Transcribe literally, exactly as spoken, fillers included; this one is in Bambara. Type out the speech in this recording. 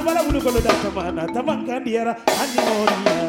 bala bulu kolo da tamana tamankan diara ani moriya